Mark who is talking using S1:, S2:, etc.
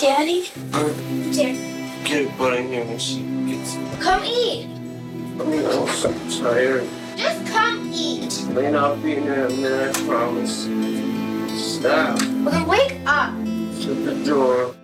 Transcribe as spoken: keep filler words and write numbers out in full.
S1: Daddy?
S2: Here.
S3: Get a butt in here when she gets.
S2: Come eat.
S3: I mean, I'm so tired.
S2: Just come eat.
S3: May not be in there a minute, I promise. Stop.
S2: Well, then wake up.
S3: Shut the door.